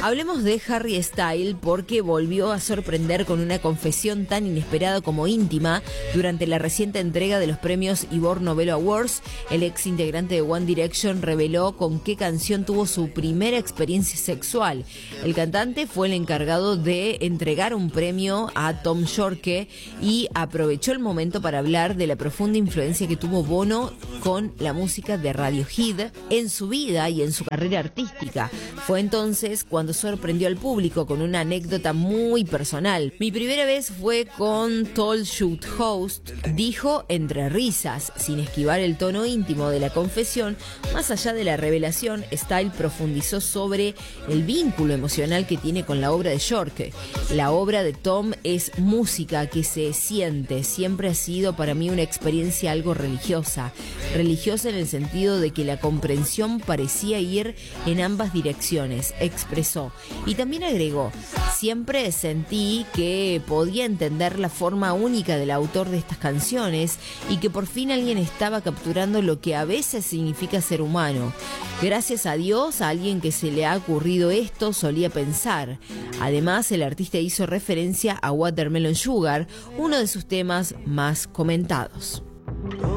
Hablemos de Harry Styles porque volvió a sorprender con una confesión tan inesperada como íntima durante la reciente entrega de los premios Ivor Novello Awards. El ex integrante de One Direction reveló con qué canción tuvo su primera experiencia sexual. El cantante fue el encargado de entregar un premio a Tom Yorke y aprovechó el momento para hablar de la profunda influencia que tuvo Bono con la música de Radiohead en su vida y en su carrera artística. Fue entonces cuando sorprendió al público con una anécdota muy personal. Mi primera vez fue con Tall Shoot Host, dijo entre risas, sin esquivar el tono íntimo de la confesión. Más allá de la revelación, Styles profundizó sobre el vínculo emocional que tiene con la obra de Yorke. La obra de Tom es música que se siente, siempre ha sido para mí una experiencia algo religiosa en el sentido de que la comprensión parecía ir en ambas direcciones, expresó. Y también agregó, siempre sentí que podía entender la forma única del autor de estas canciones y que por fin alguien estaba capturando lo que a veces significa ser humano. Gracias a Dios, a alguien que se le ha ocurrido esto, solía pensar. Además, el artista hizo referencia a Watermelon Sugar, uno de sus temas más comentados.